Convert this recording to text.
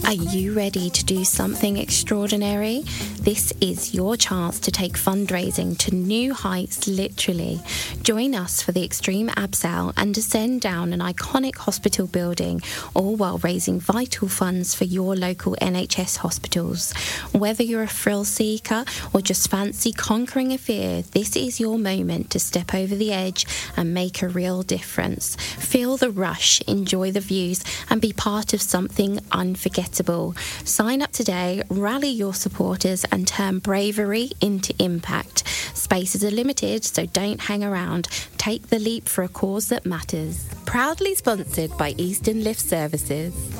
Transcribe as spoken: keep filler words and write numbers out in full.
Are you ready to do something extraordinary? This is your chance to take fundraising to new heights, literally. Join us for the Extreme Abseil and descend down an iconic hospital building, all while raising vital funds for your local N H S hospitals. Whether you're a thrill seeker or just fancy conquering a fear, this is your moment to step over the edge and make a real difference. Feel the rush, enjoy the views, and be part of something unforgettable. Sign up today, rally your supporters, and turn bravery into impact. Spaces are limited, so don't hang around. Take the leap for a cause that matters. Proudly sponsored by Eastern Lift Services.